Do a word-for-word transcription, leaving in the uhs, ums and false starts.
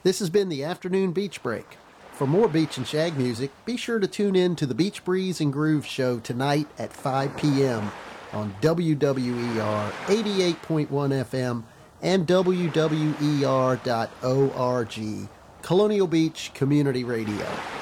This has been the Afternoon Beach Break. For more beach and shag music, be sure to tune in to the Beach Breeze and Groove Show tonight at five p.m. on W W E R eighty-eight point one F M and W W E R dot org, Colonial Beach Community Radio.